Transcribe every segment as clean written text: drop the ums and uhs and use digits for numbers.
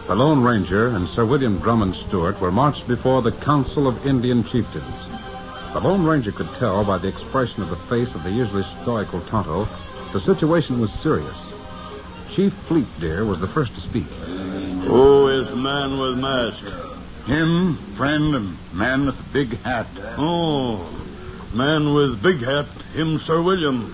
The Lone Ranger and Sir William Drummond Stewart were marched before the Council of Indian Chieftains. The Lone Ranger could tell by the expression of the face of the usually stoical Tonto the situation was serious. Chief Fleetdeer was the first to speak. Who is man with mask? Him, friend, and man with the big hat. Oh, man with big hat, him Sir William.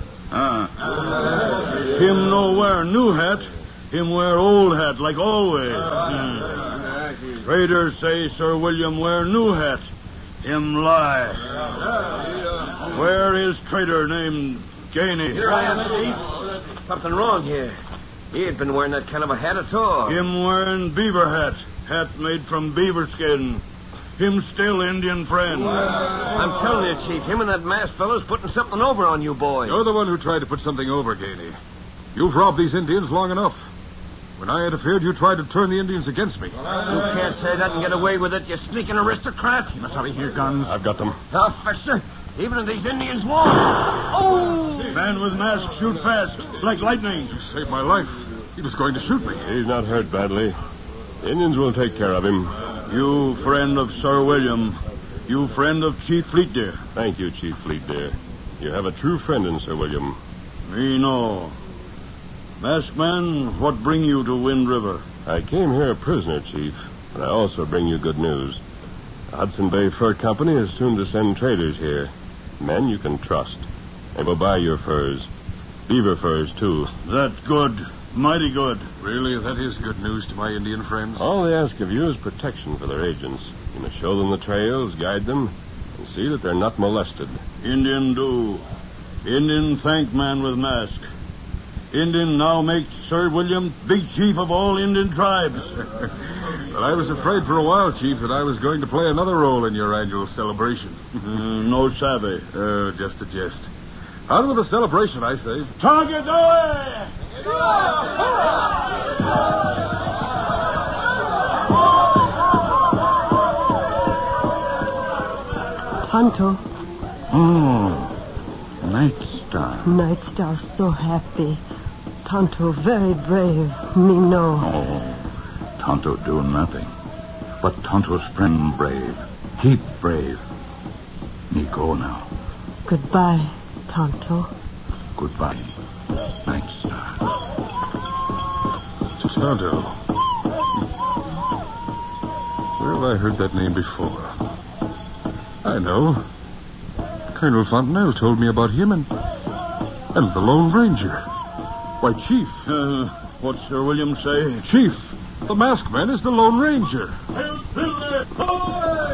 Him no wear new hat, him wear old hat like always. Traders say Sir William wear new hat, him lie. Where is trader named Gainey? Here I am, Chief. Something wrong here. He ain't been wearing that kind of a hat at all. Him wearing beaver hat made from beaver skin. Him still Indian friend. I'm telling you, Chief, him and that masked fellow's putting something over on you boys. You're the one who tried to put something over, Gainey. You've robbed these Indians long enough. When I interfered, you tried to turn the Indians against me. You can't say that and get away with it, you sneaking aristocrat. You must have here guns. I've got them. Officer, even if these Indians won't. Oh! Man with mask shoot fast, like lightning. You saved my life. He was going to shoot me. He's not hurt badly. The Indians will take care of him. You friend of Sir William. You friend of Chief Fleetdeer. Thank you, Chief Fleetdeer. You have a true friend in Sir William. Me know. Masked man, what bring you to Wind River? I came here a prisoner, Chief, but I also bring you good news. The Hudson Bay Fur Company is soon to send traders here. Men you can trust. They will buy your furs. Beaver furs, too. That good. Mighty good. Really, that is good news to my Indian friends. All they ask of you is protection for their agents. You must show them the trails, guide them, and see that they're not molested. Indian do. Indian thank man with mask. Indian now make Sir William big chief of all Indian tribes. But I was afraid for a while, Chief, that I was going to play another role in your annual celebration. No savvy. Just a jest. On with the celebration, I say. Target away! Tonto. Oh, Night Star. Night Star so happy. Tonto very brave. Me know. Oh, Tonto do nothing. But Tonto's friend brave. Heap brave. Me go now. Goodbye, Tonto. Goodbye, Night Star. Tonto. Where have I heard that name before? I know. Colonel Fontenelle told me about him and the Lone Ranger. Why, Chief. What's Sir William say? Chief, the masked man is the Lone Ranger. Hail Silver!